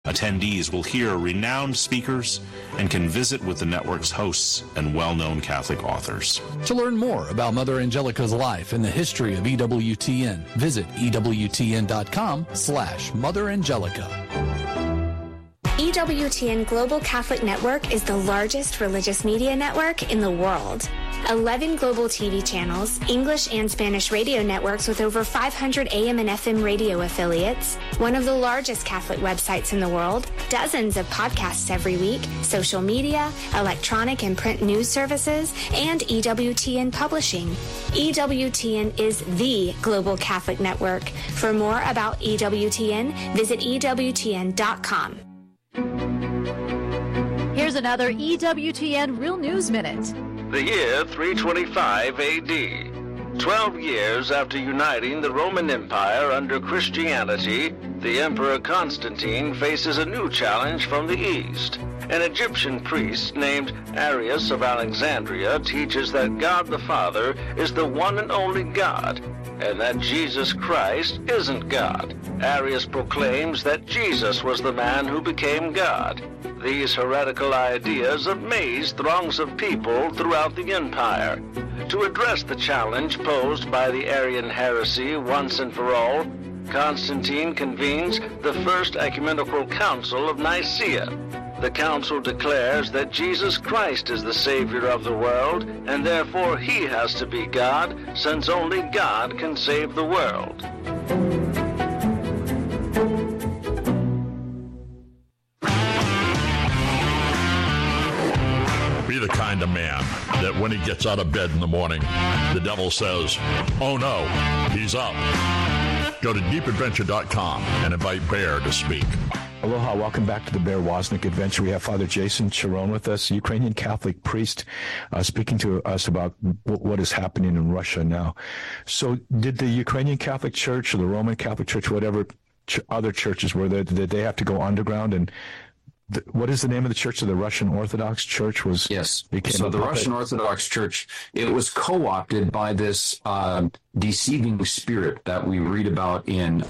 Attendees will hear renowned speakers and can visit with the network's hosts and well-known Catholic authors. To learn more about Mother Angelica's life and the history of EWTN, visit EWTN.com/Mother Angelica. EWTN Global Catholic Network is the largest religious media network in the world. 11 global TV channels, English and Spanish radio networks with over 500 AM and FM radio affiliates, one of the largest Catholic websites in the world, dozens of podcasts every week, social media, electronic and print news services, and EWTN Publishing. EWTN is the global Catholic network. For more about EWTN, visit EWTN.com. Here's another EWTN Real News Minute. The year 325 A.D. 12 years after uniting the Roman Empire under Christianity, the Emperor Constantine faces a new challenge from the East. An Egyptian priest named Arius of Alexandria teaches that God the Father is the one and only God, and that Jesus Christ isn't God. Arius proclaims that Jesus was the man who became God. These heretical ideas amazed throngs of people throughout the empire. To address the challenge posed by the Arian heresy once and for all, Constantine convenes the First Ecumenical Council of Nicaea. The council declares that Jesus Christ is the Savior of the world, and therefore he has to be God, since only God can save the world. Be the kind of man that when he gets out of bed in the morning, the devil says, "Oh no, he's up." Go to deepadventure.com and invite Bear to speak. Aloha, welcome back to the Bear Wozniak Adventure. We have Father Jason Charon with us, Ukrainian Catholic priest, speaking to us about what is happening in Russia now. So did the Ukrainian Catholic Church or the Roman Catholic Church, whatever other churches were there, did they have to go underground? And what is the name of the church? So the Russian Orthodox Church was? Yes. So the Russian Orthodox Church, it was co-opted by this deceiving spirit that we read about in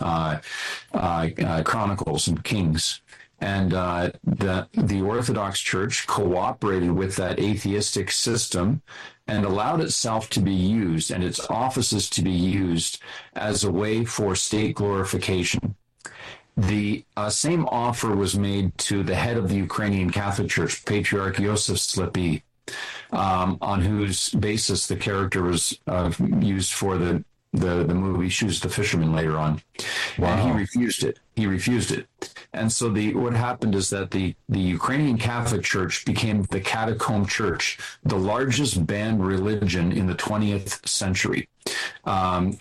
Chronicles and Kings. And the Orthodox Church cooperated with that atheistic system and allowed itself to be used and its offices to be used as a way for state glorification. The same offer was made to the head of the Ukrainian Catholic Church, Patriarch Yosef Slepi, on whose basis the character was used for the movie Shoes the Fisherman later on. Wow. And he refused it. And so what happened is that the Ukrainian Catholic Church became the catacomb church, the largest banned religion in the 20th century. From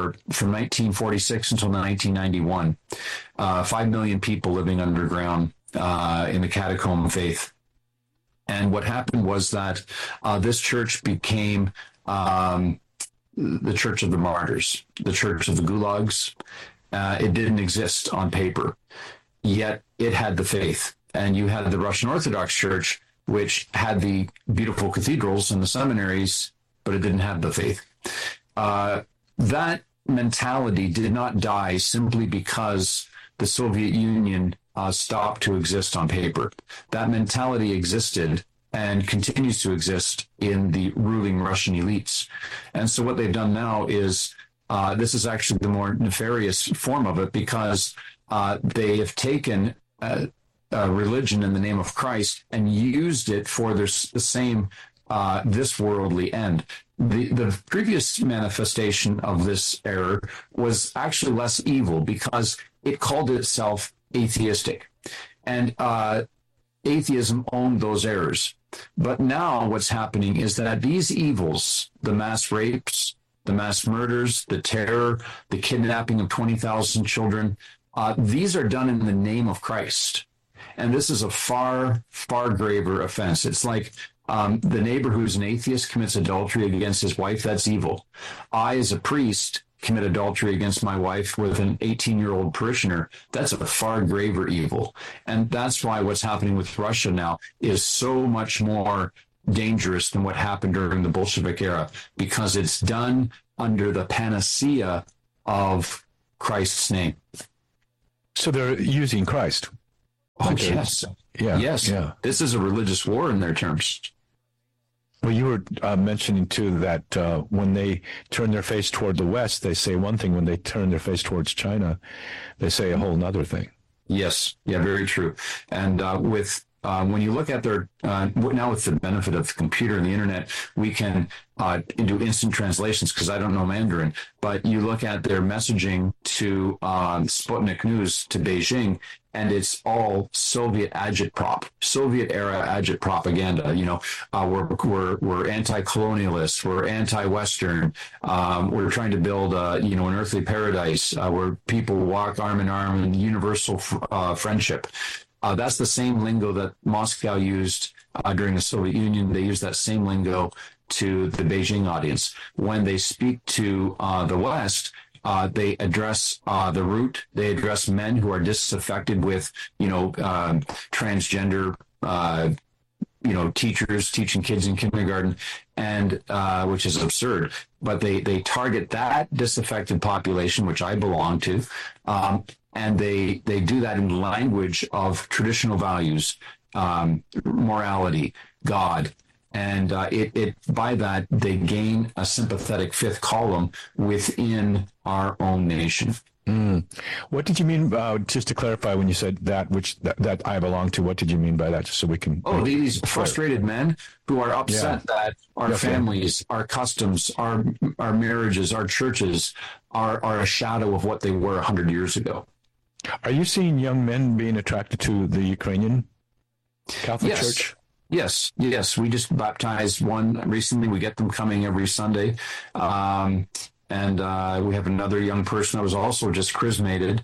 1946 until 1991, 5 million people living underground in the catacomb faith. And what happened was that this church became the Church of the Martyrs, the Church of the Gulags. It didn't exist on paper, yet it had the faith. And you had the Russian Orthodox Church, which had the beautiful cathedrals and the seminaries, but it didn't have the faith. That mentality did not die simply because the Soviet Union stopped to exist on paper. That mentality existed and continues to exist in the ruling Russian elites. And so what they've done now is, this is actually the more nefarious form of it, because they have taken religion in the name of Christ and used it for the same this worldly end. The previous manifestation of this error was actually less evil because it called itself atheistic. And atheism owned those errors. But now what's happening is that these evils, the mass rapes, the mass murders, the terror, the kidnapping of 20,000 children, these are done in the name of Christ. And this is a far, far graver offense. It's like the neighbor who's an atheist commits adultery against his wife. That's evil. I, as a priest, commit adultery against my wife with an 18-year-old parishioner. That's a far graver evil. And that's why what's happening with Russia now is so much more dangerous than what happened during the Bolshevik era, because it's done under the panacea of Christ's name. So they're using Christ. Oh, yes. Yeah. Yes. Yeah. This is a religious war in their terms. Well, you were mentioning, too, that when they turn their face toward the West, they say one thing. When they turn their face towards China, they say a whole nother thing. Yes. Yeah, very true. And when you look at their, now with the benefit of the computer and the internet, we can do instant translations because I don't know Mandarin, but you look at their messaging to Sputnik News to Beijing, and it's all Soviet era agit propaganda. You know, we're anti-colonialist, we're anti-Western, we're trying to build an earthly paradise where people walk arm in arm in universal friendship. That's the same lingo that Moscow used during the Soviet Union. They use that same lingo to the Beijing audience. When they speak to the West, they address the root. They address men who are disaffected with, transgender, teachers teaching kids in kindergarten, and which is absurd. But they target that disaffected population, which I belong to. And they do that in the language of traditional values, morality, God. And it by that, they gain a sympathetic fifth column within our own nation. What did you mean, just to clarify, when you said that I belong to, what did you mean by that, just so we can... These frustrated men who are upset that our families, our customs, our marriages, our churches are a shadow of what they were 100 years ago. Are you seeing young men being attracted to the Ukrainian Catholic Church? Yes. We just baptized one recently. We get them coming every Sunday. And we have another young person that was also just chrismated.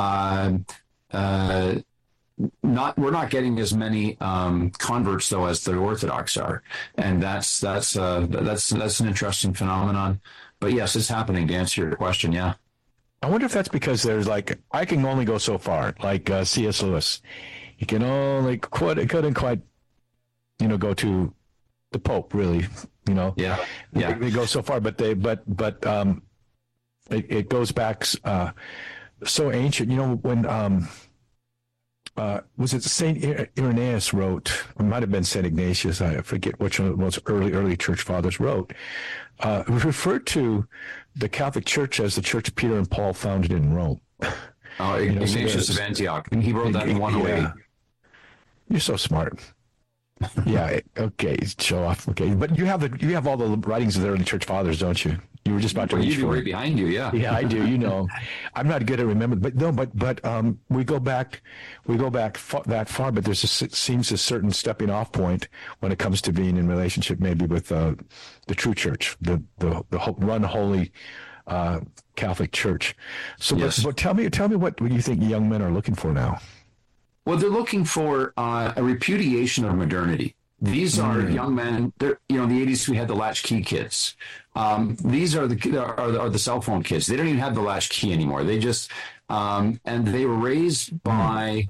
We're not getting as many converts though as the Orthodox are, and that's an interesting phenomenon. But yes, it's happening. To answer your question, yeah. I wonder if that's because there's I can only go so far, like C.S. Lewis. He can only couldn't quite, go to the Pope, really, Yeah. They go so far, but it goes back so ancient. When was it Saint Irenaeus wrote? It might have been Saint Ignatius. I forget which one of the most early church fathers wrote. Referred to the Catholic Church as the Church Peter and Paul founded in Rome. Ignatius of Antioch, and he wrote that in 108. You're so smart. Yeah. Okay. Show off. Okay. But you have all the writings of the early church fathers, don't you? You were just about to reach for it. Right behind you. Yeah. Yeah, I do. I'm not good at remembering, but no, but we go back that far. But seems a certain stepping off point when it comes to being in relationship, maybe with the true church, the run holy Catholic Church. So, yes. But tell me what you think young men are looking for now. Well, they're looking for a repudiation of modernity. These are young men. In the 80s, we had the latchkey kids. These are the cell phone kids. They don't even have the latchkey anymore. They just and they were raised by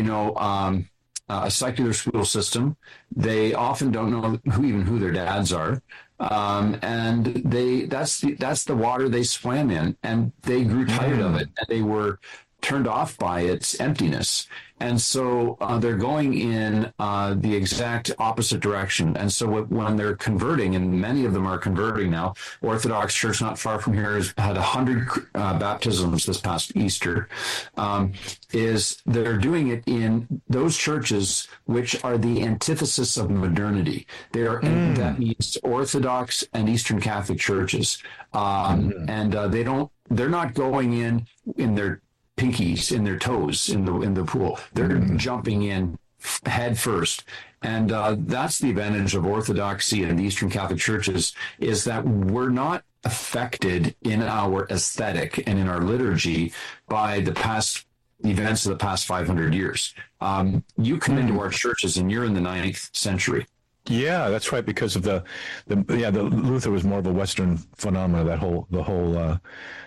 a secular school system. They often don't know who their dads are, and that's the water they swam in, and they grew tired of it, and they were turned off by its emptiness. And so they're going in the exact opposite direction. And so when they're converting, and many of them are converting now, Orthodox Church not far from here has had 100 baptisms this past Easter, is they're doing it in those churches which are the antithesis of modernity. That means Orthodox and Eastern Catholic churches. And they're not going in their pinkies, in their toes in the pool. They're jumping in head first. And that's the advantage of Orthodoxy and the Eastern Catholic churches, is that we're not affected in our aesthetic and in our liturgy by the past events of the past 500 years. You come into our churches and you're in the 9th century. Yeah, that's right. Because of the Luther was more of a Western phenomenon. The whole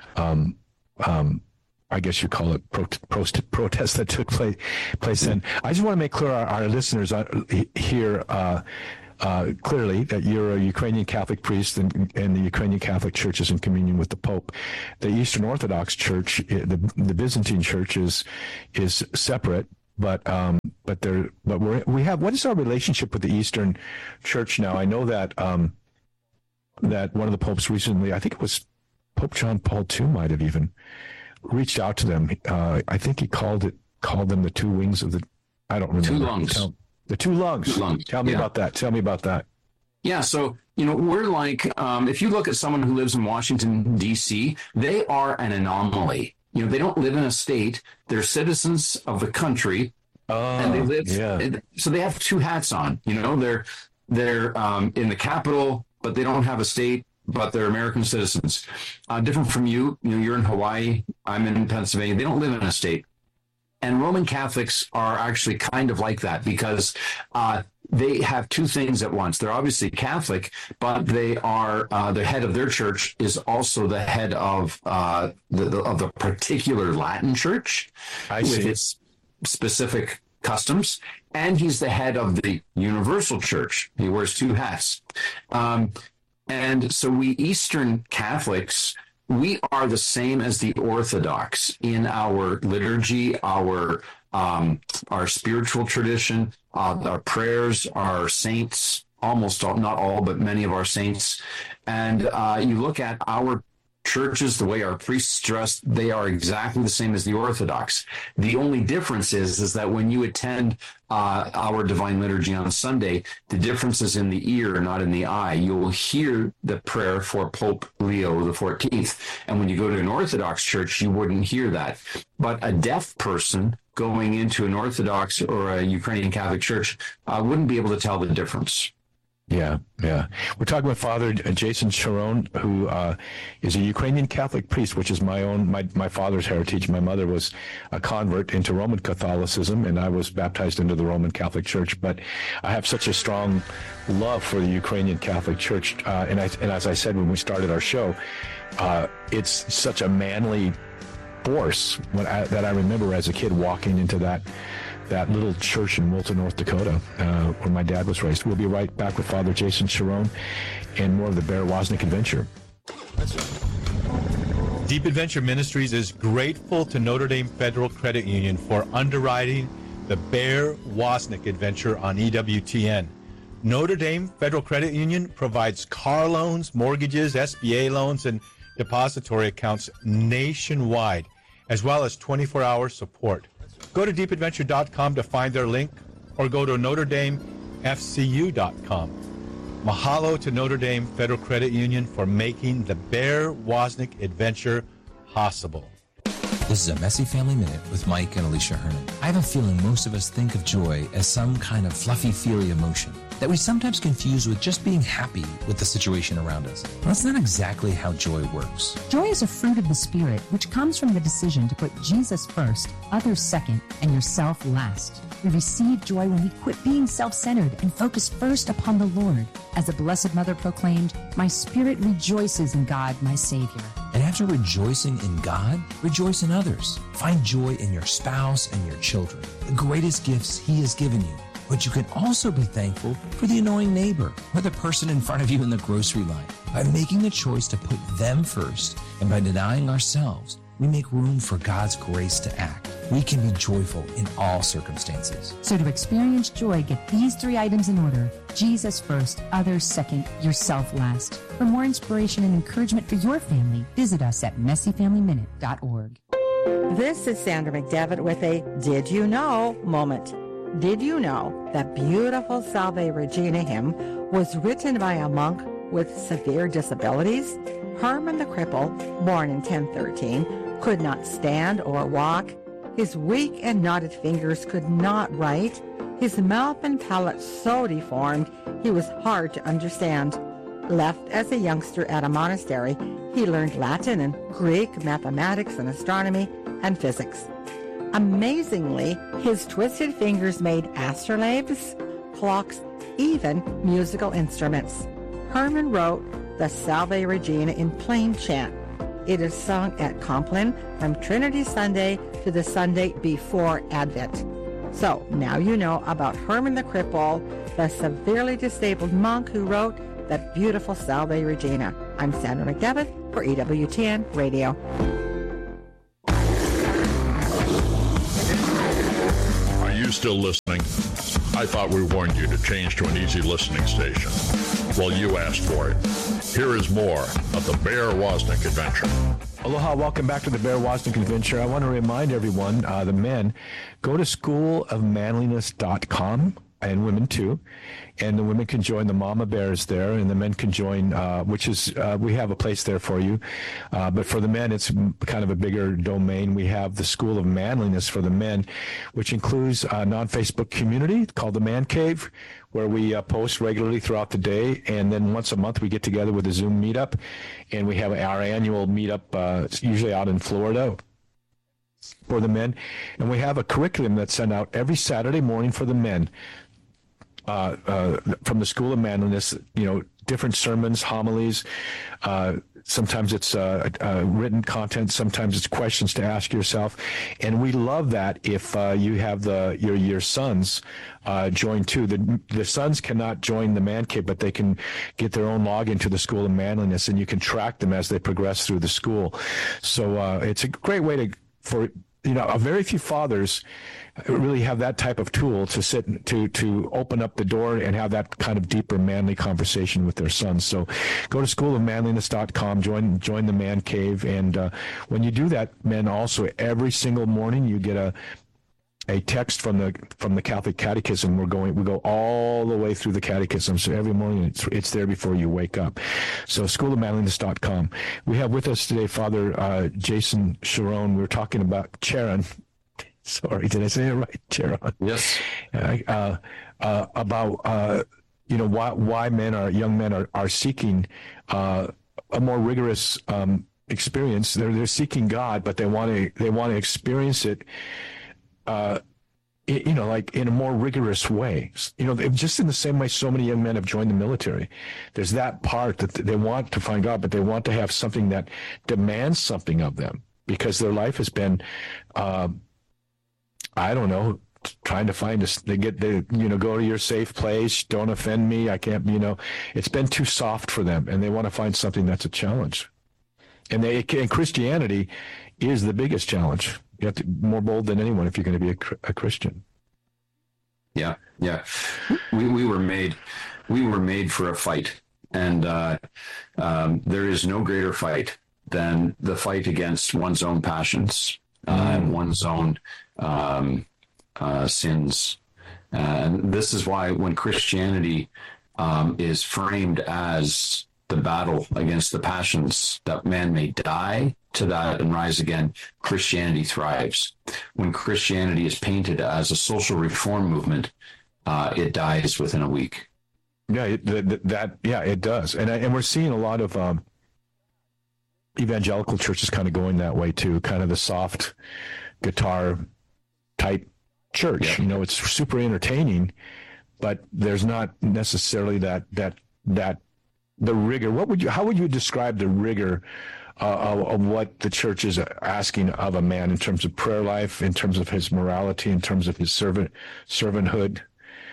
I guess you call it protest that took place then. I just want to make clear our listeners here clearly that you're a Ukrainian Catholic priest, and the Ukrainian Catholic Church is in communion with the Pope. The Eastern Orthodox Church, the Byzantine Church, is separate, But we have. What is our relationship with the Eastern Church now? I know that that one of the popes recently, I think it was Pope John Paul II, might have even reached out to them. I think he called them the two wings of the. I don't remember. 2 lungs. The 2 lungs. 2 lungs. Tell me about that. Yeah, so, we're like, if you look at someone who lives in Washington, D.C., they are an anomaly. They don't live in a state. They're citizens of the country, and they live. So they have 2 hats on. They're in the capital, but they don't have a state, but they're American citizens. Different from you. You're in Hawaii. I'm in Pennsylvania. They don't live in a state. And Roman Catholics are actually kind of like that because they have 2 things at once. They're obviously Catholic, but they are the head of their church is also the head of the particular Latin church with its specific customs, and he's the head of the Universal Church. He wears 2 hats, and so we Eastern Catholics. We are the same as the Orthodox in our liturgy, our spiritual tradition, our prayers, our saints, almost all, not all, but many of our saints. And you look at our churches, the way our priests dress, they are exactly the same as the Orthodox. The only difference is that when you attend our Divine Liturgy on Sunday, the difference is in the ear, not in the eye. You will hear the prayer for Pope Leo XIV. And when you go to an Orthodox church, you wouldn't hear that. But a deaf person going into an Orthodox or a Ukrainian Catholic church wouldn't be able to tell the difference. Yeah. We're talking with Father Jason Sharon, who is a Ukrainian Catholic priest, which is my father's heritage. My mother was a convert into Roman Catholicism, and I was baptized into the Roman Catholic Church. But I have such a strong love for the Ukrainian Catholic Church, and as I said when we started our show, it's such a manly force that I remember as a kid walking into that little church in Wilton, North Dakota, where my dad was raised. We'll be right back with Father Jason Sharon and more of the Bear Wozniak Adventure. Deep Adventure Ministries is grateful to Notre Dame Federal Credit Union for underwriting the Bear Wozniak Adventure on EWTN. Notre Dame Federal Credit Union provides car loans, mortgages, SBA loans, and depository accounts nationwide, as well as 24-hour support. Go to deepadventure.com to find their link, or go to NotreDameFCU.com. Mahalo to Notre Dame Federal Credit Union for making the Bear Wozniak Adventure possible. This is a Messy Family Minute with Mike and Alicia Herman. I have a feeling most of us think of joy as some kind of fluffy, feely emotion that we sometimes confuse with just being happy with the situation around us. But that's not exactly how joy works. Joy is a fruit of the Spirit, which comes from the decision to put Jesus first, others second, and yourself last. We receive joy when we quit being self-centered and focus first upon the Lord. As the Blessed Mother proclaimed, "My spirit rejoices in God, my Savior." And after rejoicing in God, rejoice in others. Find joy in your spouse and your children, the greatest gifts He has given you. But you can also be thankful for the annoying neighbor or the person in front of you in the grocery line. By making the choice to put them first and by denying ourselves, we make room for God's grace to act. We can be joyful in all circumstances. So to experience joy, get these 3 items in order. Jesus first, others second, yourself last. For more inspiration and encouragement for your family, visit us at messyfamilyminute.org. This is Sandra McDevitt with a Did You Know moment. Did you know that beautiful Salve Regina hymn was written by a monk with severe disabilities? Herman the Cripple, born in 1013, could not stand or walk. His weak and knotted fingers could not write. His mouth and palate so deformed, he was hard to understand. Left as a youngster at a monastery, he learned Latin and Greek, mathematics and astronomy, and physics. Amazingly, his twisted fingers made astrolabes, clocks, even musical instruments. Herman wrote the Salve Regina in plain chant. It is sung at Compline from Trinity Sunday to the Sunday before Advent. So now you know about Herman the Cripple, the severely disabled monk who wrote that beautiful Salve Regina. I'm Sandra McDevitt for EWTN Radio. Still listening? I thought we warned you to change to an easy listening station. Well, you asked for it. Here is more of the Bear Wozniak Adventure. Aloha, welcome back to the Bear Wozniak Adventure. I want to remind everyone, the men, go to schoolofmanliness.com, and women too. And the women can join the Mama Bears there, and the men can join, we have a place there for you. But for the men, it's kind of a bigger domain. We have the School of Manliness for the men, which includes a non-Facebook community called the Man Cave, where we post regularly throughout the day. And then once a month, we get together with a Zoom meetup, and we have our annual meetup, it's usually out in Florida, for the men. And we have a curriculum that's sent out every Saturday morning for the men. From the School of Manliness, different sermons, homilies. Sometimes it's written content. Sometimes it's questions to ask yourself. And we love that if you have your sons join too. The sons cannot join the Man Cave, but they can get their own login to the School of Manliness, and you can track them as they progress through the school. So it's a great way for very few fathers really have that type of tool to sit to open up the door and have that kind of deeper manly conversation with their sons. So go to schoolofmanliness.com, join the Man Cave, and when you do that, men, also every single morning you get a text from the Catholic Catechism. We go all the way through the Catechism, so every morning it's there before you wake up. So schoolofmanliness.com. We have with us today Father Jason Sharon. We're talking about Charon. Sorry, did I say it right, Charon? Yes. About why young men are seeking a more rigorous experience. They're seeking God, but they want to experience it. Like in a more rigorous way. Just in the same way so many young men have joined the military. There's that part that they want to find God, but they want to have something that demands something of them, because their life has been, trying to find go to your safe place, don't offend me, I can't, it's been too soft for them, and they want to find something that's a challenge. And Christianity is the biggest challenge. You have to be more bold than anyone if you're going to be a Christian. Yeah. We were made for a fight, and there is no greater fight than the fight against one's own passions and one's own sins. And this is why when Christianity is framed as the battle against the passions, that man may die to that and rise again, Christianity thrives. When Christianity is painted as a social reform movement, it dies within a week. Yeah, it does. And we're seeing a lot of evangelical churches kind of going that way too, kind of the soft guitar type church. Yeah. It's super entertaining, but there's not necessarily that the rigor. How would you describe the rigor of what the church is asking of a man in terms of prayer life, in terms of his morality, in terms of his servanthood?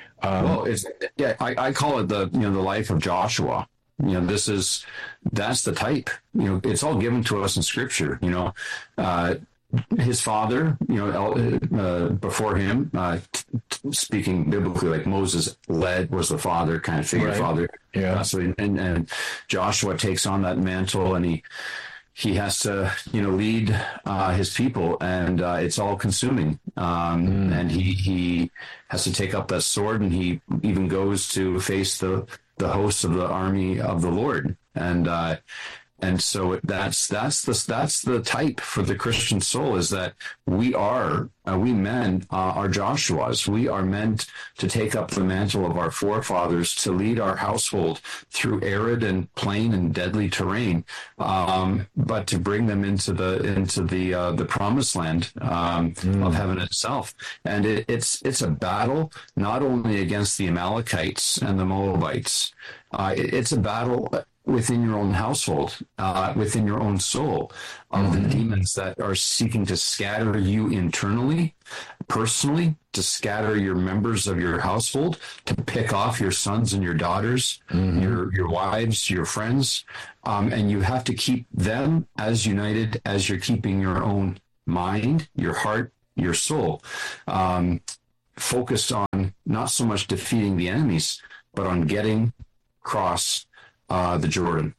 I call it the life of Joshua. That's the type. It's all given to us in Scripture. His father, before him, speaking biblically, like Moses was the father, kind of figure, right. Father. Yeah. And Joshua takes on that mantle, and he has to, lead his people, and it's all consuming. And he has to take up that sword, and he even goes to face the hosts of the army of the Lord. And so that's the type for the Christian soul, is that we men are Joshuas. We are meant to take up the mantle of our forefathers, to lead our household through arid and plain and deadly terrain, but to bring them into the promised land of heaven itself. And it's a battle not only against the Amalekites and the Moabites. It's a battle within your own household, within your own soul, of the demons that are seeking to scatter you internally, personally, to scatter your members of your household, to pick off your sons and your daughters, your wives, your friends, and you have to keep them as united as you're keeping your own mind, your heart, your soul. focused on not so much defeating the enemies, but on getting across the Jordan.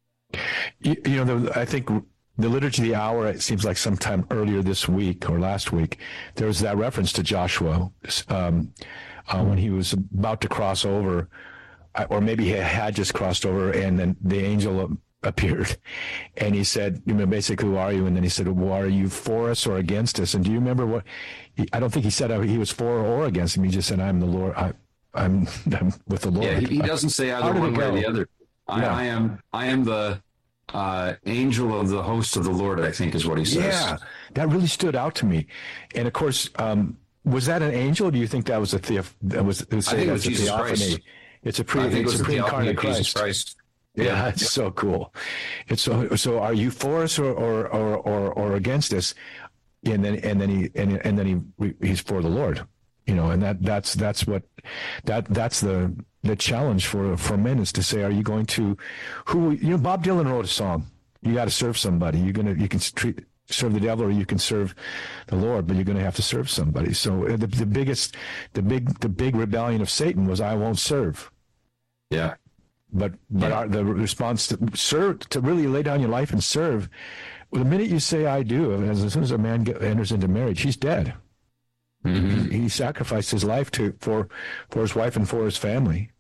I think the Liturgy of the Hour, it seems like sometime earlier this week or last week, there was that reference to Joshua when he was about to cross over, or maybe he had just crossed over, and then the angel appeared, and he said, basically, who are you? And then he said, well, are you for us or against us? And do you remember what? I don't think he said he was for or against him. He just said, I'm the Lord. I'm with the Lord. Yeah, he doesn't say either one way or the other. Yeah. I am the angel of the host of the Lord, I think is what he says. Yeah, that really stood out to me. And of course, was that an angel? Or do you think that was a theophany? I think it was Jesus Christ. It's a pre-incarnate Christ. Yeah, it's so cool. It's so. Are you for us or against us? And then he's for the Lord. And that's the challenge for men is to say, are you going to Bob Dylan wrote a song. You got to serve somebody. You can serve the devil or you can serve the Lord, but you're going to have to serve somebody. So the big rebellion of Satan was, I won't serve. Yeah. But the response to really lay down your life and serve, well, the minute you say I do, as soon as a man enters into marriage, he's dead. Mm-hmm. He sacrificed his life for his wife and for his family.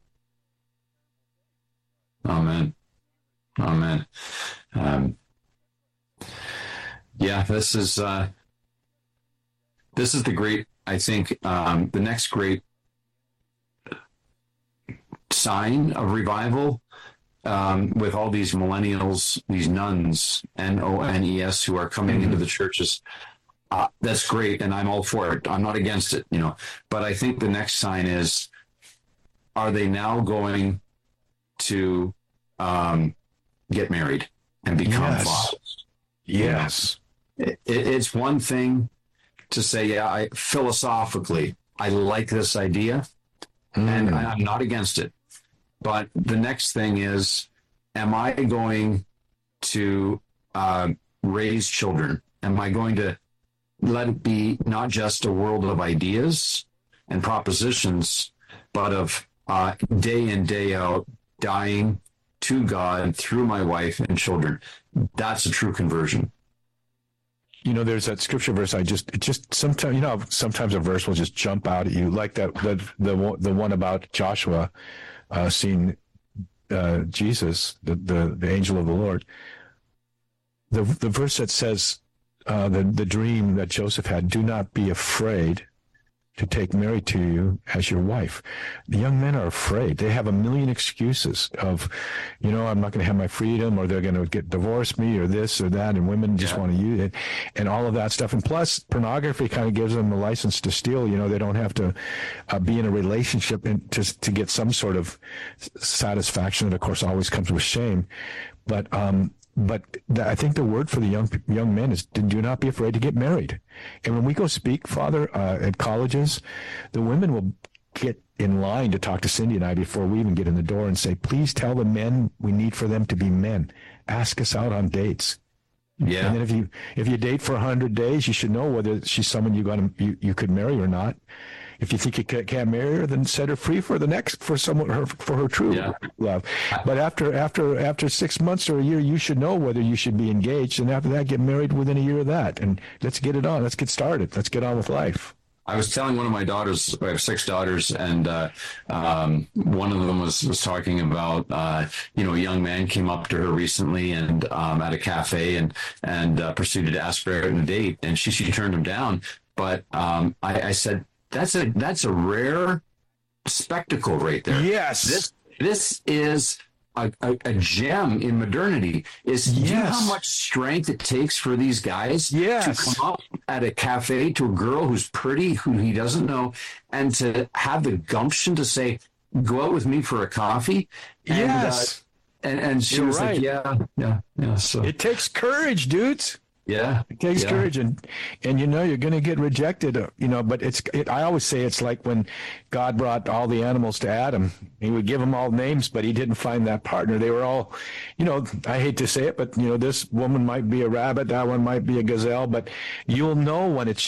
Amen. Yeah, this is the great. I think the next great sign of revival with all these millennials, these nuns, NONES, who are coming into the churches. That's great, and I'm all for it. I'm not against it, But I think the next sign is, are they now going to get married and become fathers? Yes. It's one thing to say, philosophically, I like this idea, and I'm not against it. But the next thing is, am I going to raise children? Am I going to let it be not just a world of ideas and propositions, but of day in, day out, dying to God through my wife and children? That's a true conversion. There's that scripture verse. Sometimes a verse will just jump out at you, like the one about Joshua seeing Jesus, the angel of the Lord. The verse that says, the dream that Joseph had, do not be afraid to take Mary to you as your wife. The young men are afraid. They have a million excuses of, I'm not going to have my freedom, or they're going to divorce me, or this or that, and women just want to use it, and all of that stuff. And plus, pornography kind of gives them a license to steal. They don't have to be in a relationship to get some sort of satisfaction that, of course, always comes with shame. But I think the word for the young men is, do not be afraid to get married. And when we go speak, Father, at colleges, the women will get in line to talk to Cindy and I before we even get in the door and say, please tell the men we need for them to be men. Ask us out on dates. Yeah. And then if you date for 100 days, you should know whether she's someone you could marry or not. If you think you can't marry her, then set her free for her true love. But after 6 months or a year, you should know whether you should be engaged. And after that, get married within a year of that. And let's get it on. Let's get started. Let's get on with life. I was telling one of my daughters, I have 6 daughters, and one of them was talking about, a young man came up to her recently and at a cafe and proceeded to ask her out on a date, and she turned him down. But I said, that's a rare spectacle right there. Yes. This is a gem in modernity. Do you know how much strength it takes for these guys to come up at a cafe to a girl who's pretty, who he doesn't know, and to have the gumption to say, go out with me for a coffee? And, and she was like, yeah. So it takes courage, dudes. Yeah. It takes courage, and you know you're going to get rejected, but I always say it's like when God brought all the animals to Adam. He would give them all names, but he didn't find that partner. They were all, I hate to say it, but this woman might be a rabbit, that one might be a gazelle, but you'll know when it's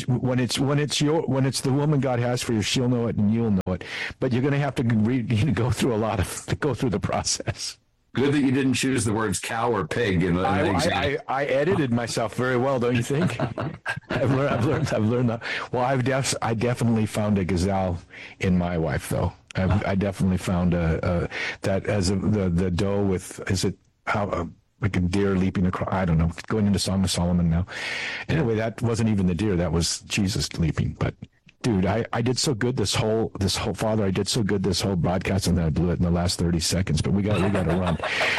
the woman God has for you. She'll know it and you'll know it. But you're going to have to go through the process. Good that you didn't choose the words cow or pig in the example. I edited myself very well, don't you think? I've learned that. Well, I definitely found a gazelle in my wife, though. I definitely found that as the doe with, like a deer leaping across, I don't know, going into Song of Solomon now. Anyway, that wasn't even the deer, that was Jesus leaping, but... Dude, I did so good this whole Father. I did so good this whole broadcast, and then I blew it in the last 30 seconds. But we got to run.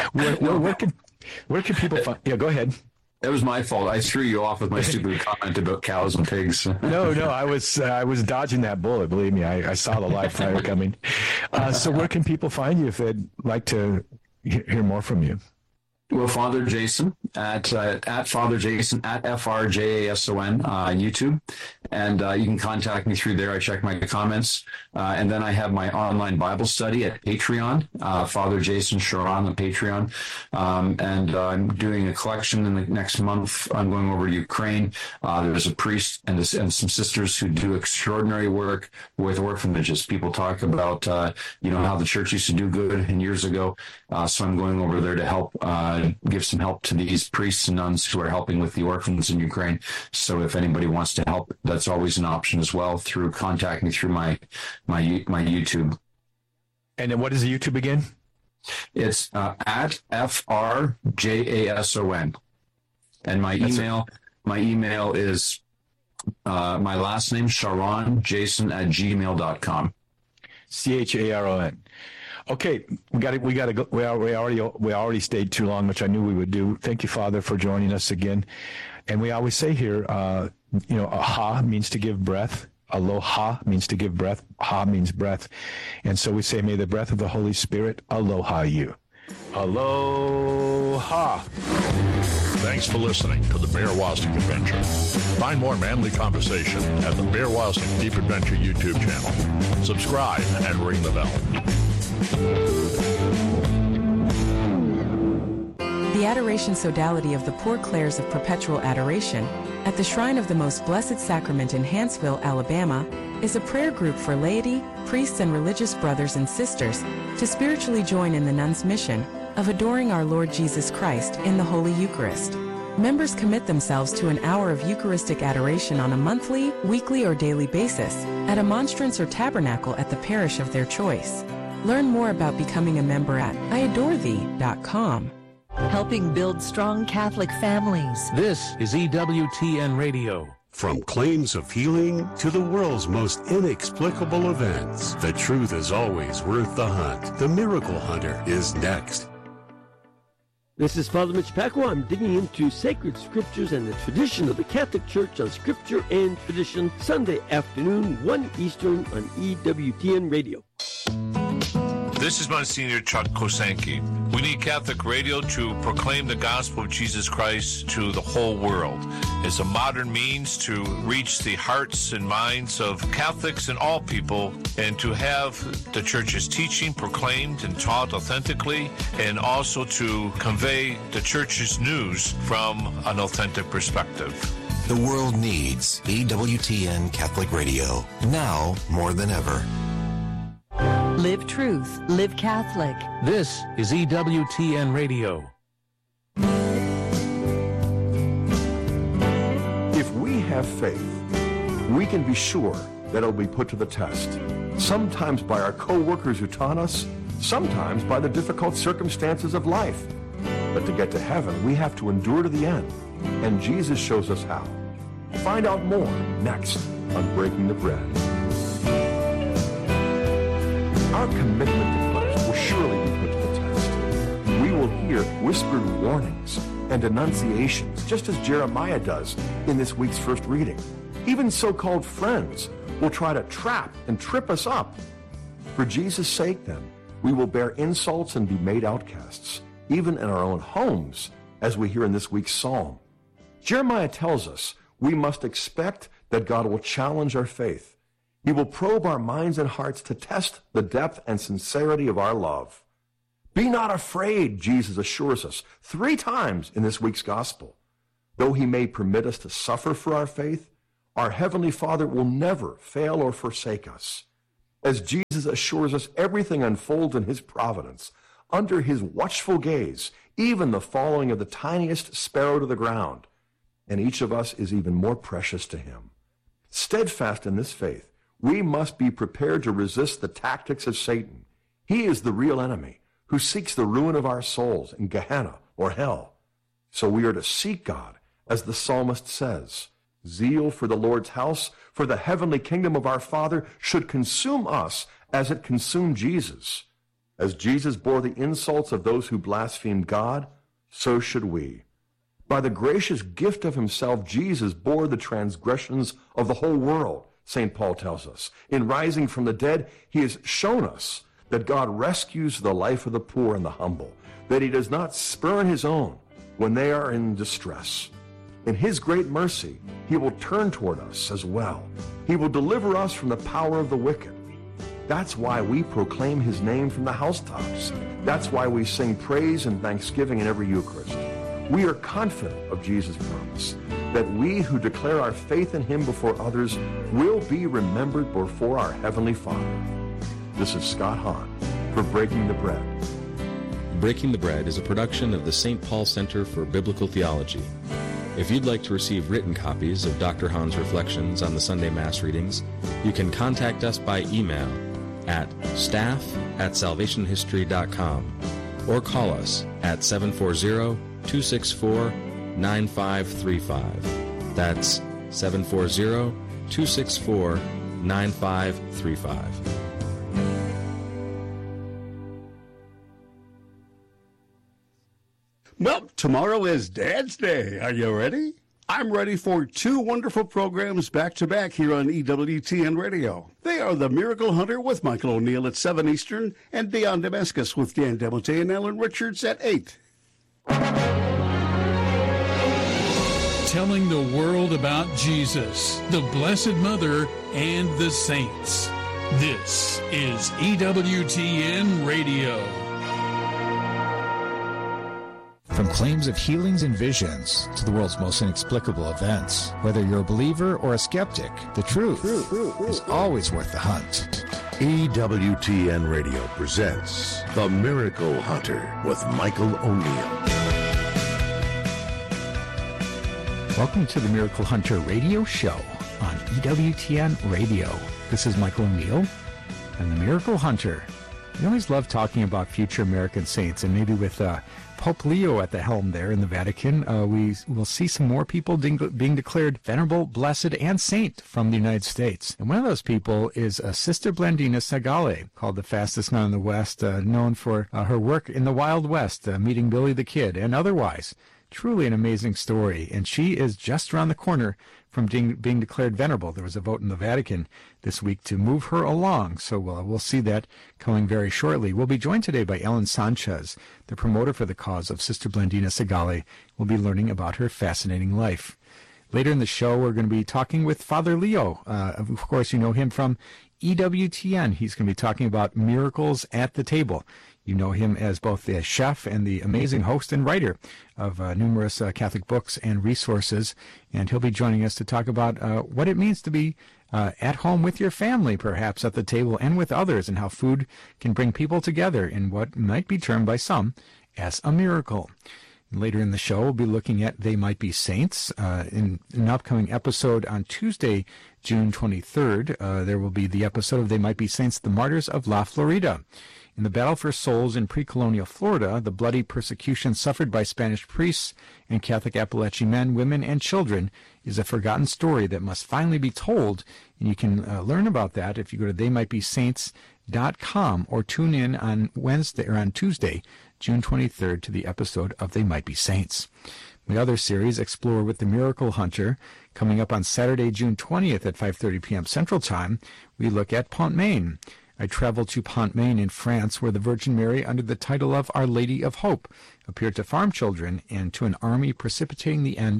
Where can people find? Yeah, go ahead. That was my fault. I threw you off with my stupid comment about cows and pigs. No, I was dodging that bullet. Believe me, I saw the live fire coming. So where can people find you if they'd like to hear more from you? Well, Father Jason at Father Jason at FRJASON YouTube, and you can contact me through there. I check my comments, and then I have my online Bible study at Patreon, Father Jason Sharon on Patreon, and I'm doing a collection in the next month. I'm going over to Ukraine. There's a priest and some sisters who do extraordinary work with orphanages. People talk about how the church used to do good years ago, so I'm going over there to help. Give some help to these priests and nuns who are helping with the orphans in Ukraine. So if anybody wants to help, that's always an option as well through contacting me through my YouTube. And then what is the YouTube again? It's at FRJASON. And my email is my last name, SharonJason@gmail.com. CHARON. Okay, we got to go. We already stayed too long, which I knew we would do. Thank you, Father, for joining us again. And we always say here, aha means to give breath. Aloha means to give breath. Ha means breath. And so we say, may the breath of the Holy Spirit aloha you. Aloha. Thanks for listening to the Bear Wozniak Adventure. Find more manly conversation at the Bear Wozniak Deep Adventure YouTube channel. Subscribe and ring the bell. The Adoration Sodality of the Poor Clares of Perpetual Adoration at the Shrine of the Most Blessed Sacrament in Hanceville, Alabama, is a prayer group for laity, priests, and religious brothers and sisters to spiritually join in the nuns' mission of adoring our Lord Jesus Christ in the Holy Eucharist. Members commit themselves to an hour of Eucharistic adoration on a monthly, weekly, or daily basis at a monstrance or tabernacle at the parish of their choice. Learn more about becoming a member at iadorethee.com. Helping build strong Catholic families. This is EWTN Radio. From claims of healing to the world's most inexplicable events, the truth is always worth the hunt. The Miracle Hunter is next. This is Father Mitch Pacwa. I'm digging into sacred scriptures and the tradition of the Catholic Church on Scripture and Tradition, Sunday afternoon, 1 Eastern on EWTN Radio. This is Monsignor Chuck Kosanke. We need Catholic radio to proclaim the gospel of Jesus Christ to the whole world. It's a modern means to reach the hearts and minds of Catholics and all people, and to have the Church's teaching proclaimed and taught authentically, and also to convey the Church's news from an authentic perspective. The world needs EWTN Catholic Radio, now more than ever. Live truth, live Catholic. This is EWTN Radio. If we have faith, we can be sure that it'll be put to the test. Sometimes by our co-workers who taunt us, sometimes by the difficult circumstances of life. But to get to heaven, we have to endure to the end. And Jesus shows us how. Find out more next on Breaking the Bread. Our commitment to Christ will surely be put to the test. We will hear whispered warnings and denunciations, just as Jeremiah does in this week's first reading. Even so-called friends will try to trap and trip us up. For Jesus' sake, then, we will bear insults and be made outcasts, even in our own homes, as we hear in this week's psalm. Jeremiah tells us we must expect that God will challenge our faith. He will probe our minds and hearts to test the depth and sincerity of our love. Be not afraid, Jesus assures us 3 times in this week's gospel. Though he may permit us to suffer for our faith, our Heavenly Father will never fail or forsake us. As Jesus assures us, everything unfolds in his providence, under his watchful gaze, even the falling of the tiniest sparrow to the ground. And each of us is even more precious to him. Steadfast in this faith, we must be prepared to resist the tactics of Satan. He is the real enemy who seeks the ruin of our souls in Gehenna or hell. So we are to seek God, as the psalmist says. Zeal for the Lord's house, for the heavenly kingdom of our Father, should consume us as it consumed Jesus. As Jesus bore the insults of those who blasphemed God, so should we. By the gracious gift of himself, Jesus bore the transgressions of the whole world, St. Paul tells us. In rising from the dead, he has shown us that God rescues the life of the poor and the humble, that he does not spurn his own when they are in distress. In his great mercy, he will turn toward us as well. He will deliver us from the power of the wicked. That's why we proclaim his name from the housetops. That's why we sing praise and thanksgiving in every Eucharist. We are confident of Jesus' promise that we who declare our faith in him before others will be remembered before our Heavenly Father. This is Scott Hahn for Breaking the Bread. Breaking the Bread is a production of the St. Paul Center for Biblical Theology. If you'd like to receive written copies of Dr. Hahn's reflections on the Sunday Mass readings, you can contact us by email at staff@salvationhistory.com or call us at 740-264-9535. That's 740-264-9535. Well, tomorrow is Dad's Day. Are you ready? I'm ready for 2 wonderful programs back-to-back here on EWTN Radio. They are The Miracle Hunter with Michael O'Neill at 7 Eastern and Beyond Damascus with Dan Demonte and Alan Richards at 8. Telling the world about Jesus, the Blessed Mother, and the saints. This is EWTN Radio. From claims of healings and visions to the world's most inexplicable events, whether you're a believer or a skeptic, the truth is always worth the hunt. EWTN Radio presents The Miracle Hunter with Michael O'Neill. Welcome to the Miracle Hunter Radio Show on EWTN Radio. This is Michael O'Neill and the Miracle Hunter. We always love talking about future American saints, and maybe with Pope Leo at the helm there in the Vatican, we will see some more people being declared venerable, blessed, and saint from the United States. And one of those people is Sister Blandina Sagale, called the fastest nun in the West, known for her work in the Wild West, meeting Billy the Kid, and otherwise. Truly an amazing story, and she is just around the corner from being declared venerable. There was a vote in the Vatican this week to move her along, so we'll see that coming very shortly. We'll be joined today by Ellen Sanchez, the promoter for the cause of Sister Blandina Sagale. We'll be learning about her fascinating life. Later in the show, we're going to be talking with Father Leo. Of course, you know him from EWTN. He's going to be talking about miracles at the table. You know him as both the chef and the amazing host and writer of numerous Catholic books and resources. And he'll be joining us to talk about what it means to be at home with your family, perhaps at the table and with others, and how food can bring people together in what might be termed by some as a miracle. Later in the show, we'll be looking at They Might Be Saints. In an upcoming episode on Tuesday, June 23rd, there will be the episode of They Might Be Saints, the Martyrs of La Florida. In the battle for souls in pre-colonial Florida, the bloody persecution suffered by Spanish priests and Catholic Appalachian men, women, and children is a forgotten story that must finally be told. And you can learn about that if you go to theymightbesaints.com or tune in on Wednesday or on Tuesday, June 23rd, to the episode of They Might Be Saints. My other series, Explore with the Miracle Hunter, coming up on Saturday, June 20th at 5:30 p.m. Central Time, we look at Pont-Main. I traveled to Pont-Main in France, where the Virgin Mary, under the title of Our Lady of Hope, appeared to farm children and to an army precipitating the end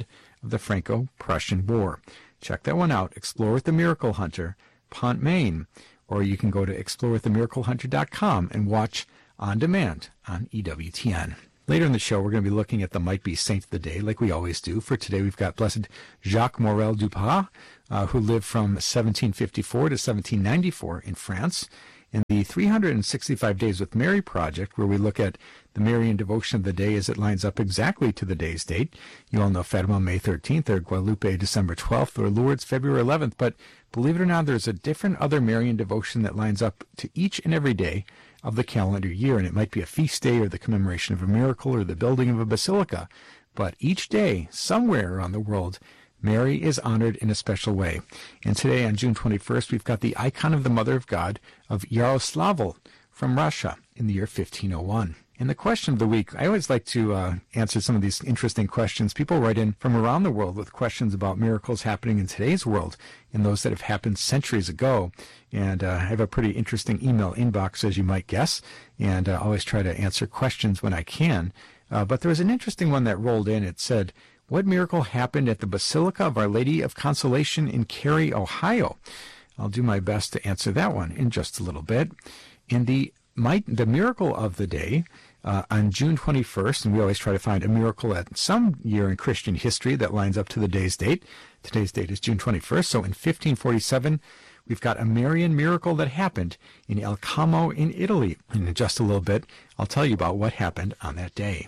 of the Franco-Prussian War. Check that one out, Explore with the Miracle Hunter, Pont, Maine. Or you can go to explorewiththemiraclehunter.com and watch on demand on EWTN. Later in the show, we're going to be looking at the might-be saint of the day, like we always do. For today, we've got Blessed Jacques Morel Duprat, who lived from 1754 to 1794 in France. In the 365 Days with Mary project, where we look at the Marian devotion of the day as it lines up exactly to the day's date. You all know Fatima, May 13th, or Guadalupe, December 12th, or Lourdes, February 11th. But believe it or not, there's a different other Marian devotion that lines up to each and every day of the calendar year. And it might be a feast day or the commemoration of a miracle or the building of a basilica. But each day, somewhere around the world, Mary is honored in a special way. And today, on June 21st, we've got the icon of the Mother of God of Yaroslavl from Russia in the year 1501. And the question of the week, I always like to answer some of these interesting questions. People write in from around the world with questions about miracles happening in today's world and those that have happened centuries ago. And I have a pretty interesting email inbox, as you might guess, and I always try to answer questions when I can. But there was an interesting one that rolled in. It said, what miracle happened at the Basilica of Our Lady of Consolation in Cary, Ohio? I'll do my best to answer that one in just a little bit. In the miracle of the day, on June 21st, and we always try to find a miracle at some year in Christian history that lines up to the day's date. Today's date is June 21st, so in 1547, we've got a Marian miracle that happened in El Como in Italy. And in just a little bit, I'll tell you about what happened on that day.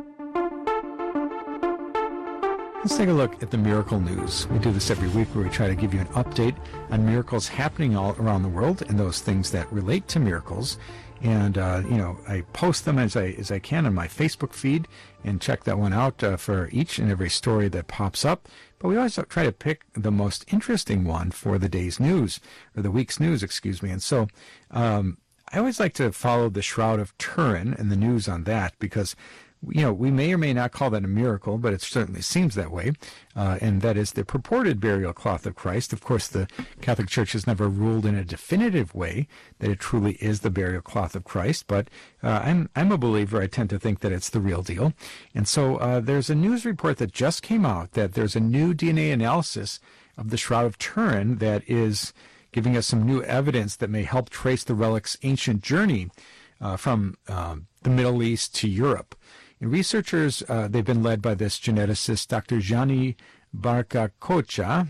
Let's take a look at the miracle news. We do this every week where we try to give you an update on miracles happening all around the world and those things that relate to miracles. And, I post them as I can on my Facebook feed, and check that one out for each and every story that pops up. But we always try to pick the most interesting one for the day's news, or the week's news, excuse me. And so I always like to follow the Shroud of Turin and the news on that, because we may or may not call that a miracle, but it certainly seems that way, and that is the purported burial cloth of Christ. Of course, the Catholic Church has never ruled in a definitive way that it truly is the burial cloth of Christ, but I'm a believer. I tend to think that it's the real deal. And so there's a news report that just came out that there's a new DNA analysis of the Shroud of Turin that is giving us some new evidence that may help trace the relic's ancient journey from the Middle East to Europe. And researchers, they've been led by this geneticist, Dr. Gianni Barcaccia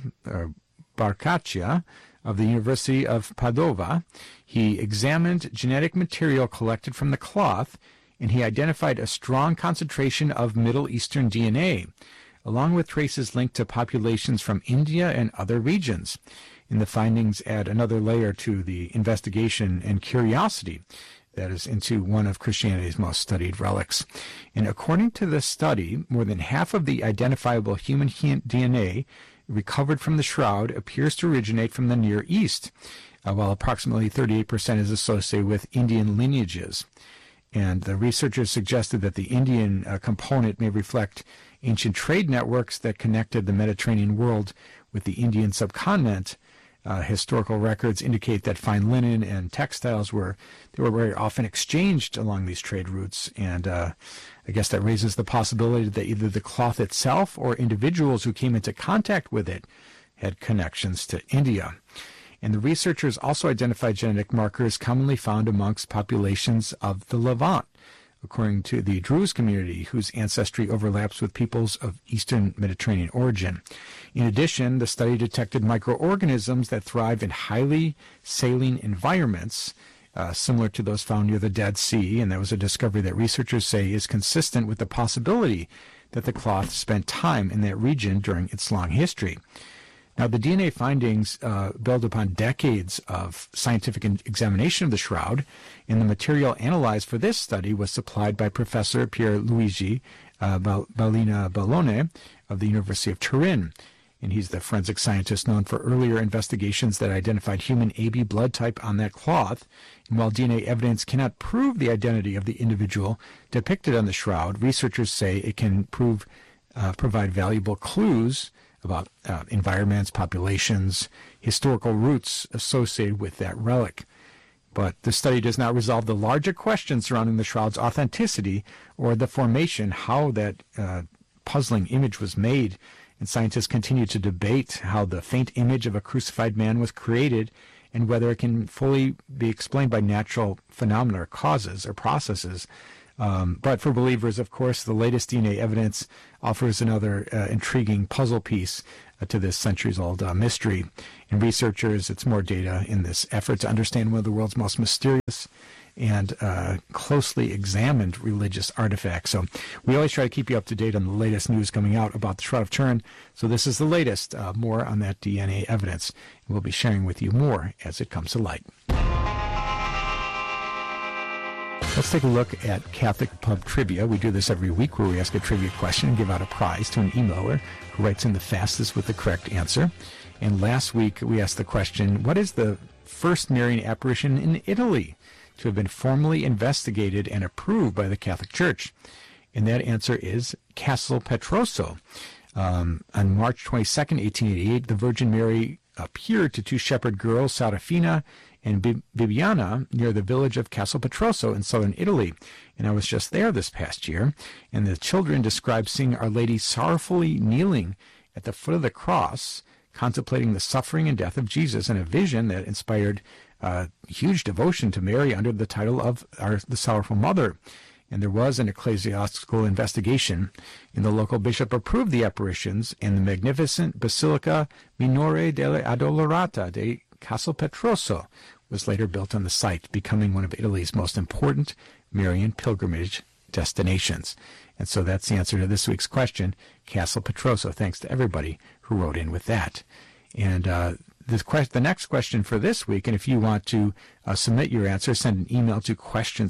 of the University of Padova. He examined genetic material collected from the cloth, and he identified a strong concentration of Middle Eastern DNA, along with traces linked to populations from India and other regions. And the findings add another layer to the investigation and curiosity that is into one of Christianity's most studied relics. And according to this study, more than half of the identifiable human DNA recovered from the shroud appears to originate from the Near East, while approximately 38% is associated with Indian lineages. And the researchers suggested that the Indian component may reflect ancient trade networks that connected the Mediterranean world with the Indian subcontinent. Historical records indicate that fine linen and textiles were very often exchanged along these trade routes, and I guess that raises the possibility that either the cloth itself or individuals who came into contact with it had connections to India. And the researchers also identified genetic markers commonly found amongst populations of the Levant, according to the Druze community, whose ancestry overlaps with peoples of Eastern Mediterranean origin. In addition, the study detected microorganisms that thrive in highly saline environments, similar to those found near the Dead Sea, and that was a discovery that researchers say is consistent with the possibility that the cloth spent time in that region during its long history. Now, the DNA findings build upon decades of scientific examination of the shroud, and the material analyzed for this study was supplied by Professor Pierluigi Balina Ballone of the University of Turin. And he's the forensic scientist known for earlier investigations that identified human AB blood type on that cloth. And while DNA evidence cannot prove the identity of the individual depicted on the shroud, researchers say it can provide valuable clues about environments, populations, historical roots associated with that relic. But the study does not resolve the larger questions surrounding the shroud's authenticity or the formation, how that puzzling image was made. and scientists continue to debate how the faint image of a crucified man was created and whether it can fully be explained by natural phenomena or causes or processes. But for believers, of course, the latest DNA evidence offers another intriguing puzzle piece to this centuries-old mystery. And researchers, it's more data in this effort to understand one of the world's most mysterious and closely examined religious artifacts. So we always try to keep you up to date on the latest news coming out about the Shroud of Turin. So this is the latest, more on that DNA evidence. We'll be sharing with you more as it comes to light. Let's take a look at Catholic Pub Trivia. We do this every week where we ask a trivia question and give out a prize to an emailer who writes in the fastest with the correct answer. And last week we asked the question, what is the first Marian apparition in Italy to have been formally investigated and approved by the Catholic Church? And that answer is Castel Petroso. On March 22nd, 1888, the Virgin Mary appeared to two shepherd girls, Serafina and Bibiana, near the village of Castel Petroso in southern Italy. And I was just there this past year, and the children described seeing Our Lady sorrowfully kneeling at the foot of the cross, contemplating the suffering and death of Jesus, in a vision that inspired huge devotion to Mary under the title of the Sorrowful Mother. And there was an ecclesiastical investigation, and the local bishop approved the apparitions, and the magnificent Basilica Minore delle Addolorata de Castel Petroso was later built on the site, becoming one of Italy's most important Marian pilgrimage destinations. And so that's the answer to this week's question, Castel Petroso. Thanks to everybody who wrote in with that. And the next question for this week, and if you want to submit your answer, send an email to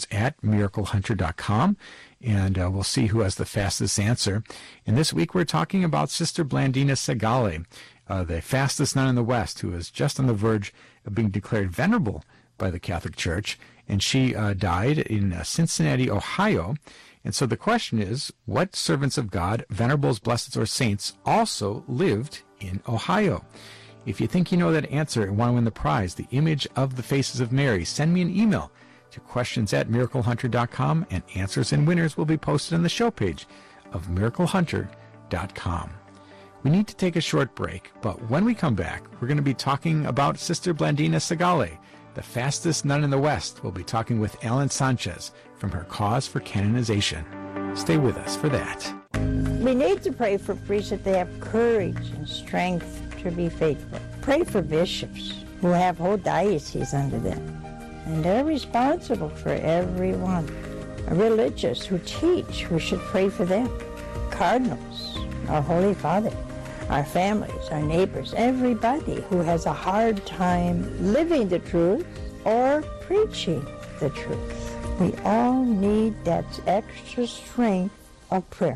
questions@miraclehunter.com, and we'll see who has the fastest answer. And this week we're talking about Sister Blandina Segale, the fastest nun in the West, who is just on the verge of being declared venerable by the Catholic Church. And she died in Cincinnati, Ohio. And so the question is, what servants of God, venerables, blesseds, or saints also lived in Ohio? If you think you know that answer and want to win the prize, the image of the faces of Mary, send me an email to questions@miraclehunter.com, and answers and winners will be posted on the show page of miraclehunter.com. We need to take a short break, but when we come back, we're going to be talking about Sister Blandina Segale, the fastest nun in the West. We'll be talking with Alan Sanchez from her Cause for Canonization. Stay with us for that. We need to pray for priests that they have courage and strength to be faithful. Pray for bishops who have whole dioceses under them, and they're responsible for everyone. Religious who teach, we should pray for them. Cardinals, our Holy Father, our families, our neighbors, everybody who has a hard time living the truth or preaching the truth. We all need that extra strength of prayer.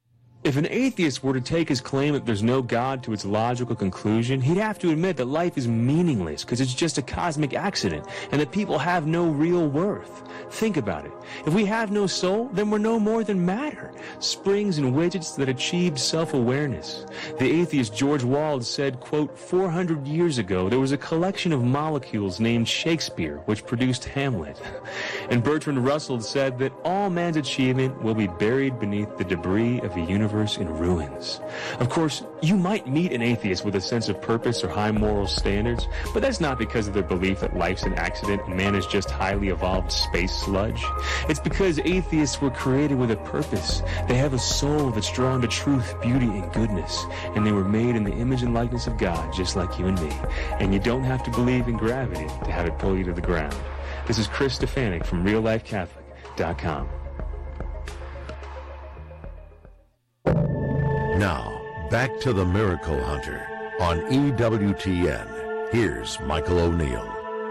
If an atheist were to take his claim that there's no God to its logical conclusion, he'd have to admit that life is meaningless because it's just a cosmic accident and that people have no real worth. Think about it. If we have no soul, then we're no more than matter, springs and widgets that achieve self-awareness. The atheist George Wald said, quote, 400 years ago, there was a collection of molecules named Shakespeare, which produced Hamlet. And Bertrand Russell said that all man's achievement will be buried beneath the debris of a universe in ruins. Of course, you might meet an atheist with a sense of purpose or high moral standards, but that's not because of their belief that life's an accident and man is just highly evolved space sludge. It's because atheists were created with a purpose. They have a soul that's drawn to truth, beauty, and goodness, and they were made in the image and likeness of God, just like you and me. And you don't have to believe in gravity to have it pull you to the ground. This is Chris Stefanik from RealLifeCatholic.com. Now, back to the Miracle Hunter on EWTN. Here's Michael O'Neill.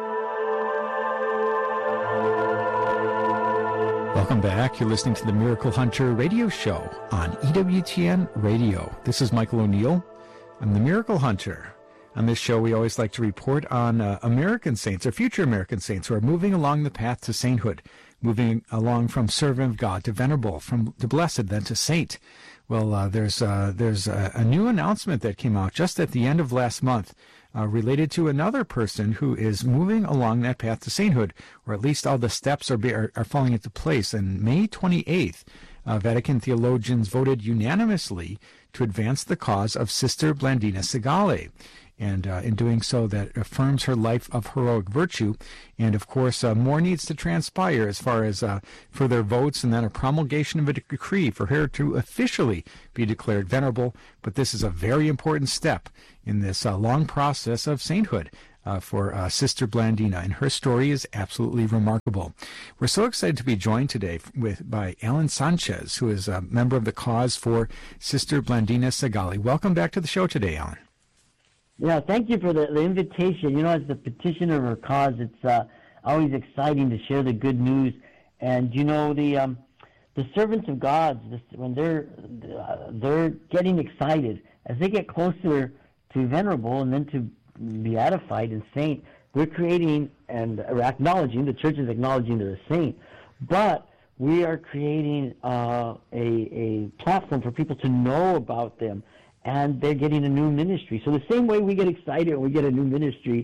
Welcome back. You're listening to the Miracle Hunter radio show on EWTN Radio. This is Michael O'Neill. I'm the Miracle Hunter. On this show, we always like to report on American saints or future American saints who are moving along the path to sainthood, moving along from servant of God to venerable, from to blessed, then to saint. Well, there's a new announcement that came out just at the end of last month related to another person who is moving along that path to sainthood, or at least all the steps are falling into place. And May 28th, Vatican theologians voted unanimously to advance the cause of Sister Blandina Segale. And in doing so, that affirms her life of heroic virtue. And, of course, more needs to transpire as far as further votes and then a promulgation of a decree for her to officially be declared venerable. But this is a very important step in this long process of sainthood for Sister Blandina, and her story is absolutely remarkable. We're so excited to be joined today by Alan Sanchez, who is a member of the cause for Sister Blandina Segale. Welcome back to the show today, Alan. Yeah, thank you for the invitation. You know, as the petitioner of our cause, it's always exciting to share the good news. And you know, the servants of God, when they're getting excited as they get closer to venerable and then to beatified and saint, we're creating and acknowledging, the church is acknowledging they're a saint, but we are creating a platform for people to know about them. And they're getting a new ministry. So the same way we get excited when we get a new ministry,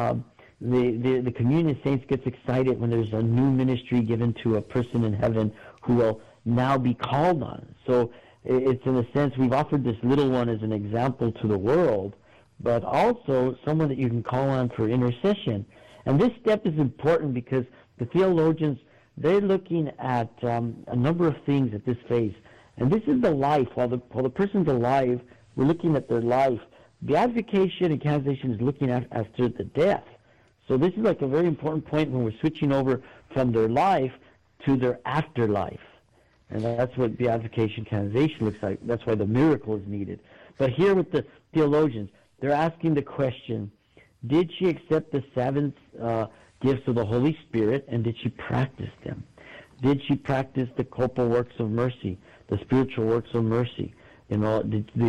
the communion of saints gets excited when there's a new ministry given to a person in heaven who will now be called on. So it's, in a sense, we've offered this little one as an example to the world, but also someone that you can call on for intercession. And this step is important because the theologians, they're looking at a number of things at this phase. And this is the life. While the person's alive, we're looking at their life. Beatification and canonization is looking at after the death. So this is like a very important point when we're switching over from their life to their afterlife. And that's what beatification, canonization looks like. That's why the miracle is needed. But here with the theologians, they're asking the question, did she accept the seven gifts of the Holy Spirit, and did she practice them? Did she practice the corporal works of mercy, the spiritual works of mercy? You know,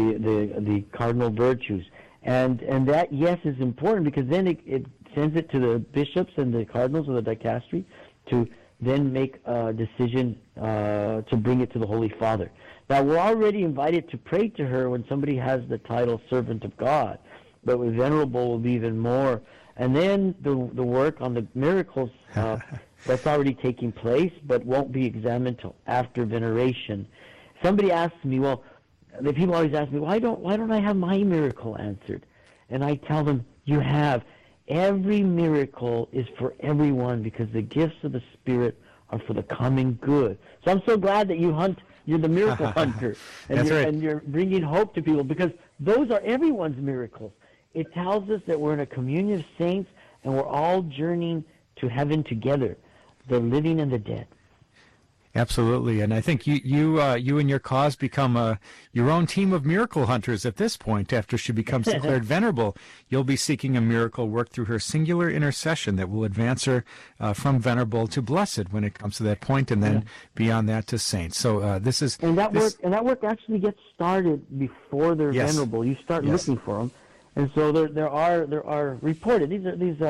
the cardinal virtues, and that, yes, is important, because then it sends it to the bishops and the cardinals of the dicastery to then make a decision to bring it to the Holy Father. Now, we're already invited to pray to her when somebody has the title Servant of God, but with venerable will be even more. And then the work on the miracles, that's already taking place, but won't be examined till after veneration. Somebody asks me, well, the people always ask me, why don't I have my miracle answered? And I tell them, you have. Every miracle is for everyone, because the gifts of the Spirit are for the common good. So I'm so glad that you're the miracle hunter, and you're bringing hope to people, because those are everyone's miracles. It tells us that we're in a communion of saints, and we're all journeying to heaven together, the living and the dead. Absolutely, and I think you and your cause become your own team of miracle hunters at this point. After she becomes declared venerable, you'll be seeking a miracle worked through her singular intercession that will advance her from venerable to blessed when it comes to that point, and then beyond that to saint. So this is that work actually gets started before they're venerable. You start looking for them, and so there are reported. These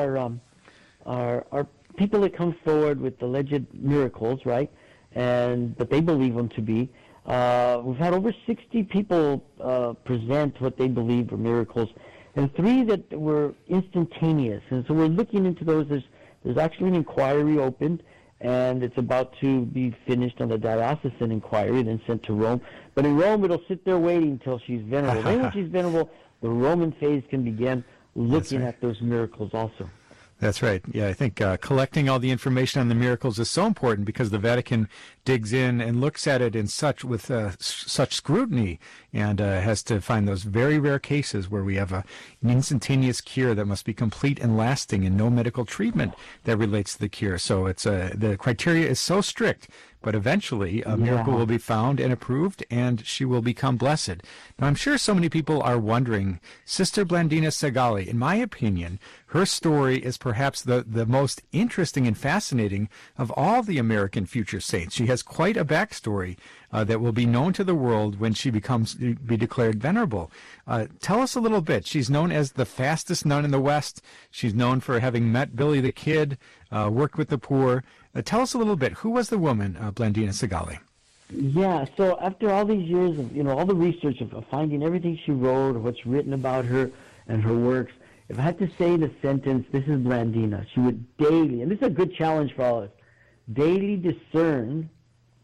are people that come forward with alleged miracles, right? But they believe them to be. We've had over 60 people present what they believe are miracles, and 3 that were instantaneous. And so we're looking into those. There's actually an inquiry opened, and it's about to be finished on the diocesan inquiry, then sent to Rome. But in Rome, it'll sit there waiting until she's venerable. Then when she's venerable, the Roman phase can begin looking at those miracles also. That's right. Yeah, I think collecting all the information on the miracles is so important, because the Vatican digs in and looks at it in such scrutiny, and has to find those very rare cases where we have an instantaneous cure that must be complete and lasting, and no medical treatment that relates to the cure. So it's the criteria is so strict. But eventually, a miracle will be found and approved, and she will become blessed. Now, I'm sure so many people are wondering, Sister Blandina Segale, in my opinion, her story is perhaps the most interesting and fascinating of all the American future saints. She has quite a backstory that will be known to the world when she be declared venerable. Tell us a little bit. She's known as the fastest nun in the West. She's known for having met Billy the Kid, worked with the poor. Tell us a little bit. Who was the woman, Blandina Segale? Yeah, so after all these years of, all the research of finding everything she wrote, or what's written about her and her works, if I had to say in a sentence, this is Blandina. She would daily, and this is a good challenge for all of us, daily discern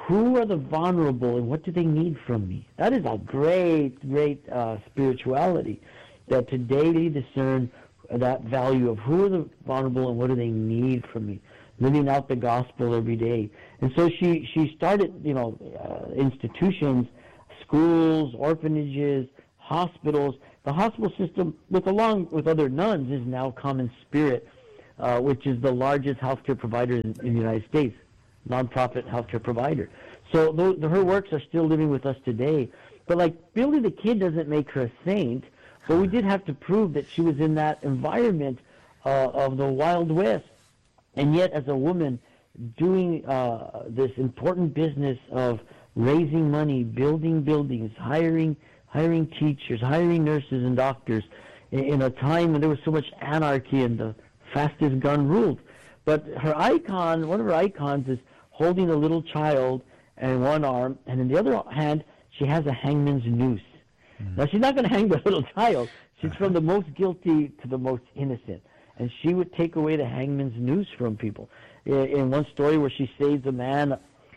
who are the vulnerable and what do they need from me? That is a great spirituality, that today they discern that value of who are the vulnerable and what do they need from me, living out the gospel every day. And so she started, institutions, schools, orphanages, hospitals. The hospital system, along with other nuns, is now Common Spirit, which is the largest healthcare provider in the United States, nonprofit healthcare provider. So her works are still living with us today. But like Billy the Kid doesn't make her a saint, but we did have to prove that she was in that environment of the Wild West. And yet, as a woman, doing this important business of raising money, building buildings, hiring teachers, hiring nurses and doctors, in a time when there was so much anarchy and the fastest gun ruled. But her icon, one of her icons, is holding a little child in one arm, and in the other hand, she has a hangman's noose. Now, she's not going to hang the little child. She's from the most guilty to the most innocent. And she would take away the hangman's noose from people. In one story where she saves a man,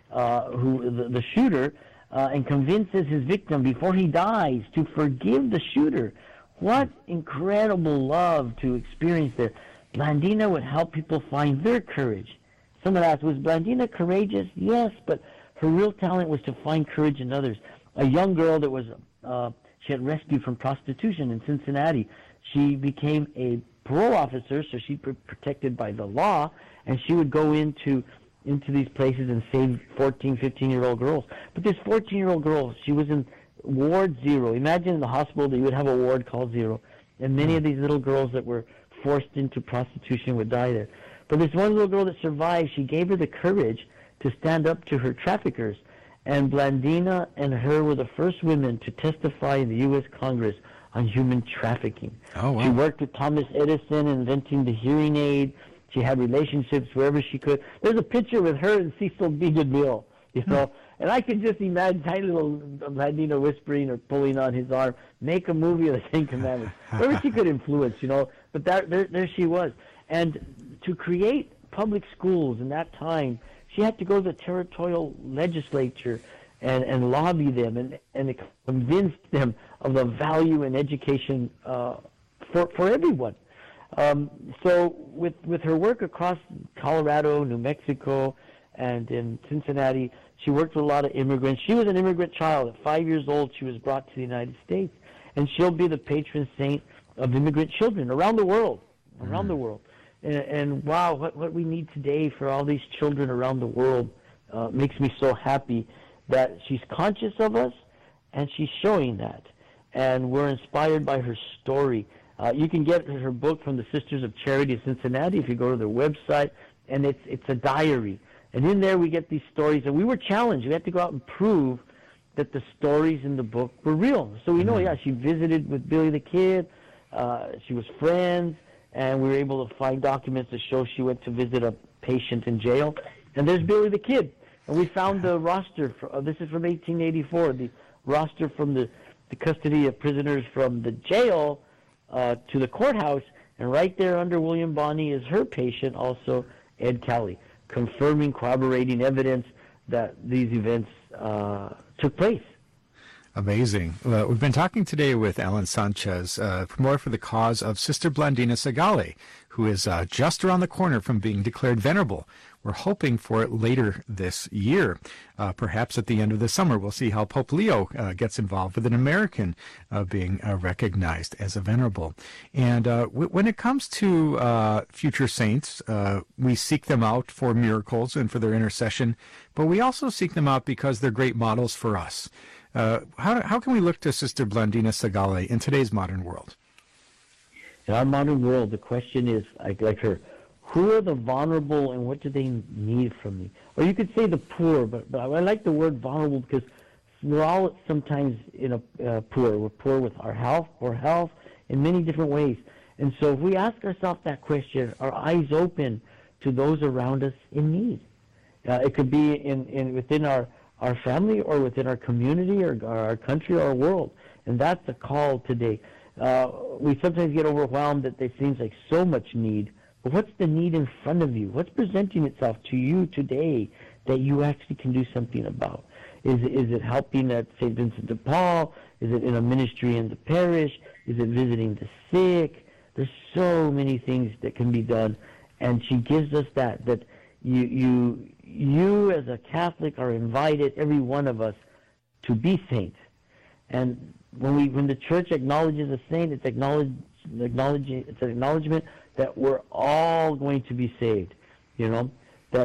the shooter, and convinces his victim before he dies to forgive the shooter. What incredible love to experience there. Blandina would help people find their courage. Someone asked, was Blandina courageous? Yes, but her real talent was to find courage in others. A young girl that was, she had rescued from prostitution in Cincinnati. She became a parole officer, so she'd be protected by the law, and she would go into these places and save 14, 15-year-old girls. But this 14-year-old girl, she was in Ward 0. Imagine in the hospital that you would have a ward called 0, and many of these little girls that were forced into prostitution would die there. But this one little girl that survived, she gave her the courage to stand up to her traffickers. And Blandina and her were the first women to testify in the U.S. Congress on human trafficking. Oh, wow. She worked with Thomas Edison inventing the hearing aid. She had relationships wherever she could. There's a picture with her and Cecil B. DeMille, and I can just imagine tiny little Blandina whispering or pulling on his arm, make a movie of the Ten Commandments. Wherever she could influence, but there she was. And to create public schools in that time, she had to go to the territorial legislature and lobby them and convince them of the value in education for everyone. So with her work across Colorado, New Mexico, and in Cincinnati, she worked with a lot of immigrants. She was an immigrant child. At 5 years old, she was brought to the United States. And she'll be the patron saint of immigrant children around the world. And wow, what we need today for all these children around the world makes me so happy that she's conscious of us, and she's showing that. And we're inspired by her story. You can get her book from the Sisters of Charity of Cincinnati if you go to their website, and it's a diary. And in there we get these stories, and we were challenged. We had to go out and prove that the stories in the book were real. So we know, she visited with Billy the Kid, she was friends, and we were able to find documents that show she went to visit a patient in jail. And there's Billy the Kid. And we found the roster, this is from 1884, the roster from the custody of prisoners from the jail to the courthouse, and right there under William Bonney is her patient, also Ed Kelly, confirming, corroborating evidence that these events took place. Amazing. We've been talking today with Alan Sanchez, promoter for the cause of Sister Blandina Sagale, who is just around the corner from being declared venerable. We're hoping for it later this year, perhaps at the end of the summer. We'll see how Pope Leo gets involved with an American being recognized as a venerable. And when it comes to future saints, we seek them out for miracles and for their intercession, but we also seek them out because they're great models for us. How can we look to Sister Blandina Sagale in today's modern world? In our modern world, the question is, like her, who are the vulnerable and what do they need from me? Or you could say the poor, but I like the word vulnerable because we're all sometimes poor. We're poor with our health, in many different ways. And so if we ask ourselves that question, our eyes open to those around us in need. It could be within our family or within our community or our country or our world. And that's the call today. We sometimes get overwhelmed that there seems like so much need. But what's the need in front of you? What's presenting itself to you today that you actually can do something about? Is it helping at St. Vincent de Paul? Is it in a ministry in the parish? Is it visiting the sick? There's so many things that can be done, and she gives us that you as a Catholic are invited, every one of us, to be saints. And when the Church acknowledges a saint, it's an acknowledgement that we're all going to be saved, you know.